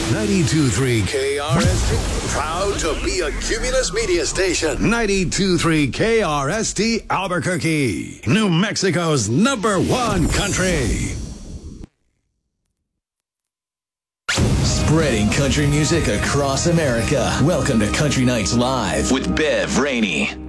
92.3 KRST. Proud to be a Cumulus media station. 92.3 KRST Albuquerque. New Mexico's #1 country. Spreading country music across America. Welcome to Country Nights Live with Bev Rainey.